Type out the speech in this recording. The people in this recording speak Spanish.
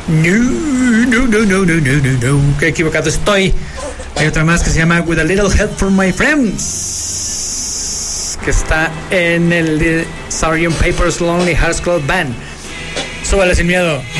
No. Qué equivocado estoy. Hay otra más que se llama With a Little Help from My Friends, que está en el Sgt. Pepper's Lonely Hearts Club Band. Súbale sin miedo.